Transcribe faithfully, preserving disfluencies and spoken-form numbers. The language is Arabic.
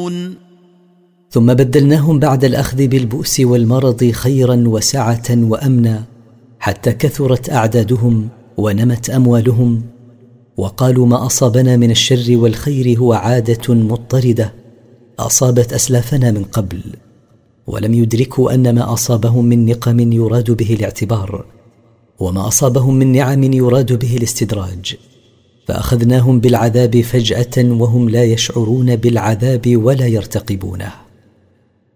يعلمون. ثم بدلناهم بعد الأخذ بالبؤس والمرض خيرا وسعة وأمنا، حتى كثرت أعدادهم ونمت أموالهم، وقالوا ما أصابنا من الشر والخير هو عادة مضطردة أصابت أسلافنا من قبل، ولم يدركوا أن ما أصابهم من نقم يراد به الاعتبار، وما أصابهم من نعم يراد به الاستدراج، فأخذناهم بالعذاب فجأة وهم لا يشعرون بالعذاب ولا يرتقبونه.